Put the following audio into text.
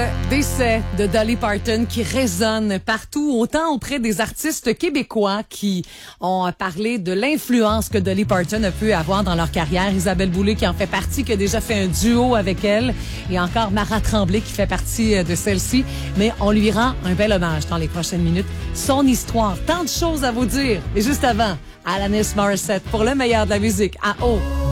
décès de Dolly Parton qui résonne partout, autant auprès des artistes québécois qui ont parlé de l'influence que Dolly Parton a pu avoir dans leur carrière. Isabelle Boulay qui en fait partie, qui a déjà fait un duo avec elle, et encore Mara Tremblay qui fait partie de celle-ci. Mais on lui rend un bel hommage dans les prochaines minutes. Son histoire, tant de choses à vous dire. Et juste avant, Alanis Morissette pour le meilleur de la musique à haut.